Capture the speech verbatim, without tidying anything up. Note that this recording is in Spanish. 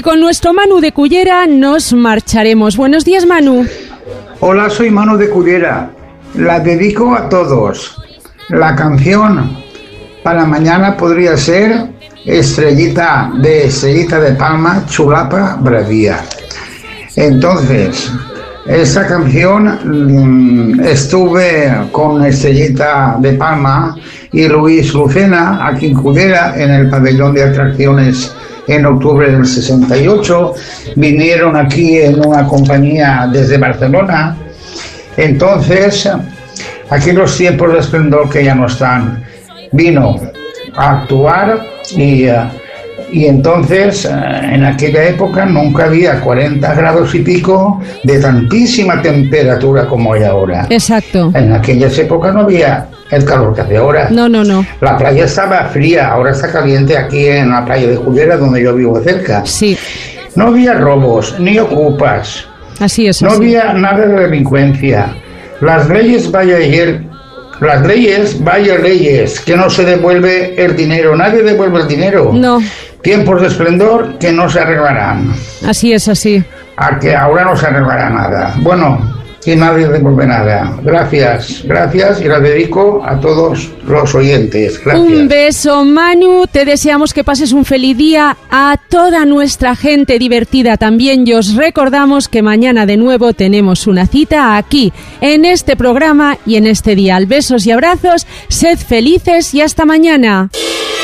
Y con nuestro Manu de Cullera nos marcharemos. Buenos días, Manu. Hola, soy Manu de Cullera. La dedico a todos. La canción para mañana podría ser Estrellita de Estrellita de Palma, Chulapa Bravía. Entonces, esta canción mmm, estuve con Estrellita de Palma y Luis Lucena aquí en Cullera, en el pabellón de atracciones en octubre del sesenta y ocho. Vinieron aquí en una compañía desde Barcelona. Entonces, aquí los tiempos de esplendor que ya no están, vino a actuar y, uh, y entonces uh, en aquella época nunca había cuarenta grados y pico de tantísima temperatura como hay ahora. Exacto. En aquellas épocas no había el calor que hace ahora. No, no, no. La playa estaba fría, ahora está caliente aquí en la playa de Cullera, donde yo vivo cerca. Sí. No había robos, ni ocupas. Así es. No así. había nada de delincuencia. Las leyes, vaya ayer, las leyes, vaya leyes, que no se devuelve el dinero. Nadie devuelve el dinero. No. Tiempos de esplendor que no se arreglarán. Así es, así. A que ahora no se arreglará nada. Bueno, y nadie devuelve nada. Gracias, gracias, y la dedico a todos los oyentes. Gracias. Un beso, Manu. Te deseamos que pases un feliz día. A toda nuestra gente divertida también. Y os recordamos que mañana de nuevo tenemos una cita aquí, en este programa y en este dial. Besos y abrazos. Sed felices y hasta mañana.